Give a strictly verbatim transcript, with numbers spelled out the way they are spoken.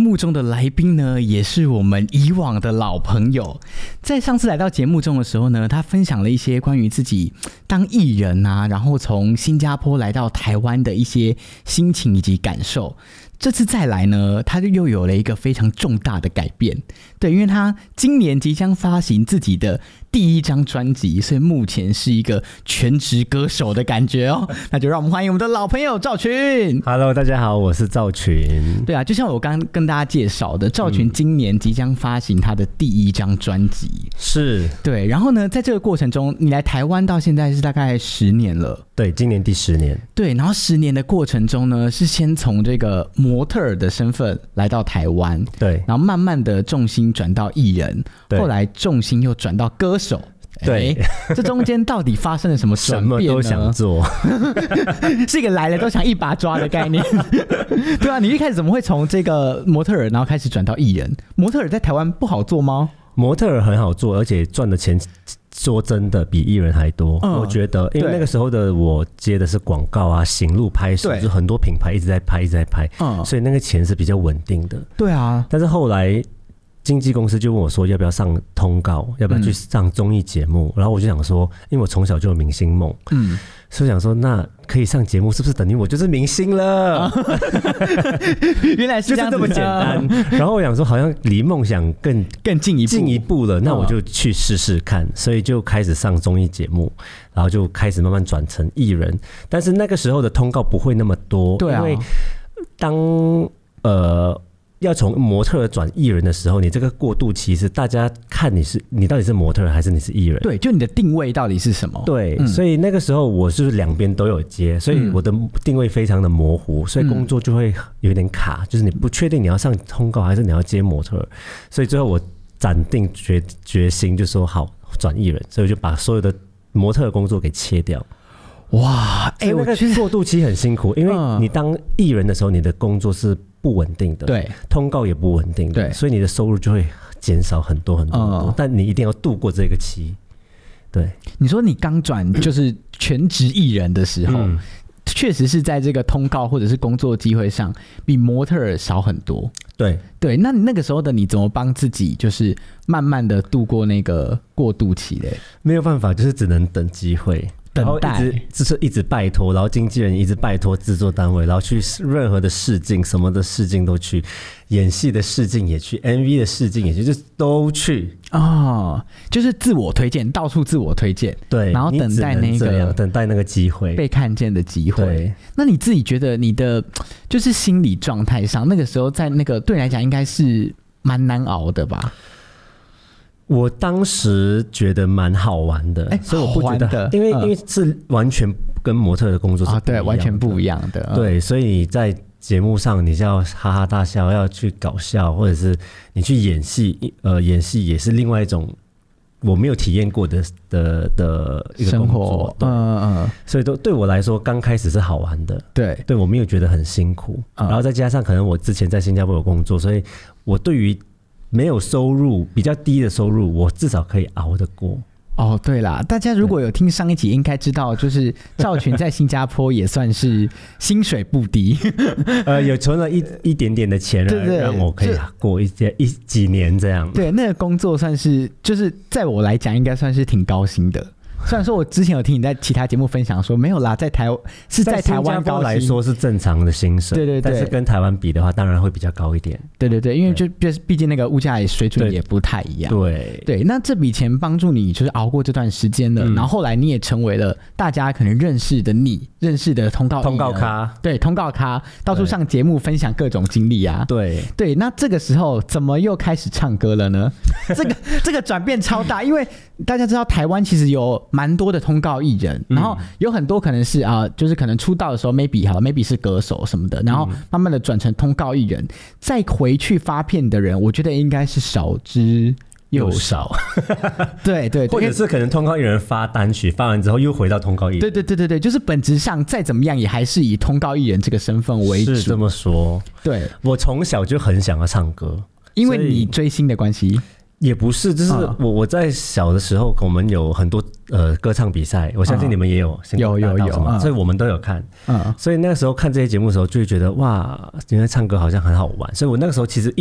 目中的来宾呢，也是我们以往的老朋友。在上次来到节目中的时候呢，他分享了一些关于自己当艺人啊，然后从新加坡来到台湾的一些心情以及感受。这次再来呢，他就又有了一个非常重大的改变。对，因为他今年即将发行自己的第一张专辑，所以目前是一个全职歌手的感觉哦。那就让我们欢迎我们的老朋友赵群。 Hello， 大家好，我是赵群。 对啊，就像我刚刚跟大家介绍的，赵群今年即将发行他的第一张专辑。嗯、 是。 对，然后呢，在这个过程中，你来台湾到现在是大概十年了。 对，今年第十年。 对，然后十年的过程中呢，是先从这个模特儿的身份来到台湾， 对， 然后慢慢的重心转到艺人，后来重心又转到歌手。 对、 欸，这中间到底发生了什么转变呢？ 什么都想做， 是一个来了都想一把抓的概念。对啊，你一开始怎么会从这个模特儿，然后开始转到艺人？模特儿在台湾不好做吗？ 模特儿很好做，而且赚的钱说真的比艺人还多。嗯、我觉得，因为那个时候的我接的是广告啊、行路拍摄，就很多品牌一直在拍，一直在拍，嗯、所以那个钱是比较稳定的。 对啊， 但是后来经纪公司就问我说要不要上通告，要不要去上综艺节目、嗯、然后我就想说，因为我从小就有明星梦，嗯，所以想说那可以上节目是不是等于我就是明星了、啊、 原来是这样子， 就是这么简单。然后我想说好像离梦想更更进一步进一步了，那我就去试试看、嗯、所以就开始上综艺节目，然后就开始慢慢转成艺人。但是那个时候的通告不会那么多， 对啊， 因为当呃要从模特转艺人的时候，你这个过渡期是大家看你是你到底是模特还是你是艺人？ 对，就你的定位到底是什么？ 对，嗯、所以那个时候我是两边都有接，所以我的定位非常的模糊，所以工作就会有点卡，就是你不确定你要上通告还是你要接模特，所以最后我斩定决决心就说好转艺人，所以我就把所有的模特的工作给切掉。 哇，哎、欸， 那个过渡期很辛苦，因为你当艺人的时候，你的工作是不稳定的， 对， 通告也不稳定的，对，所以你的收入就会减少很多很多很多、嗯、但你一定要度过这个期。对， 你说你刚转就是全职艺人的时候，嗯、确实是在这个通告或者是工作机会上比模特儿少很多。 对对，那你那个时候的你怎么帮自己就是慢慢的度过那个过渡期嘞？ 没有办法，就是只能等机会。然后一直就是一直拜托，然后经纪人一直拜托制作单位，然后去任何的试镜，什么的试镜都去，演戏的试镜也去 ，M V 的试镜也去，就都去哦，就是自我推荐，到处自我推荐， 对， 然后等待那个等待那个机会被看见的机会。 对， 那你自己觉得你的就是心理状态上，那个时候在那个对你来讲应该是蛮难熬的吧？ 我当时觉得蛮好玩的，欸、所以我不觉得，因为、嗯、因为是完全跟模特的工作是不一样的、 啊、对，完全不一样的。嗯、 对，所以你在节目上你是要哈哈大笑，要去搞笑，或者是你去演戏，呃，演戏也是另外一种我没有体验过的的的一个工作。嗯嗯嗯。所以都对我来说，刚开始是好玩的。 对， 对我没有觉得很辛苦，嗯、然后再加上可能我之前在新加坡有工作，所以我对于没有收入比较低的收入，我至少可以熬得过。 哦，对啦，大家如果有听上一集，应该知道，就是赵群在新加坡也算是薪水不低， 呃，有存了一一点点的钱，对对，让我可以过一些一几年这样。 对，那个工作算是，就是在我来讲，应该算是挺高薪的。虽然说我之前有听你在其他节目分享说没有啦，在台是在台湾高薪来说是正常的薪水， 对对对， 但是跟台湾比的话，当然会比较高一点。 对对对，因为就毕竟那个物价也水准也不太一样。 对对，那这笔钱帮助你就是熬过这段时间了，嗯、然后后来你也成为了大家可能认识的你认识的通告通告咖， 对，通告咖到处上节目分享各种经历啊。 对对，那这个时候怎么又开始唱歌了呢？这个这个转变超大，因为大家知道台湾其实有蛮多的通告艺人，然后有很多可能是啊、呃，就是可能出道的时候 maybe 好了 maybe 是歌手什么的，然后慢慢的转成通告艺人，再回去发片的人，我觉得应该是少之又少。对对， 或者是可能通告艺人发单曲，发完之后又回到通告艺人。 对对对对对，就是本质上再怎么样也还是以通告艺人这个身份为主。 是这么说。对，我从小就很想要唱歌， 因为你追星的关系。 也不是，就是我我在小的时候，我们有很多呃歌唱比赛，我相信你们也有，嗯、 有有有， 嗯、所以我们都有看。嗯，所以那个时候看这些节目的时候，就会觉得哇，原来唱歌好像很好玩，所以我那个时候其实